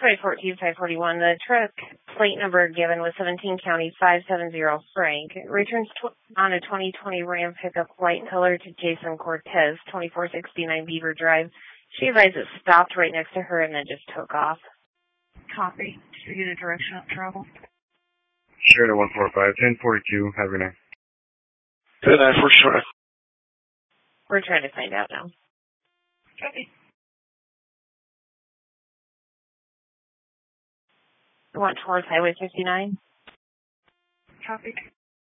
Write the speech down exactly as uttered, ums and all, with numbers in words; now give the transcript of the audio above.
five fourteen five forty-one. The truck plate number given was seventeen County five seven zero Frank. Returns tw- on a twenty twenty Ram pickup white color to Jason Cortez, twenty-four sixty-nine Beaver Drive. She advised it stopped right next to her and then just took off. Copy. Did you get a direction of travel? Sure to one four five, ten forty-two. Have a good night. Good night, for sure. We're trying to find out now. Copy. You want towards Highway fifty-nine? Copy.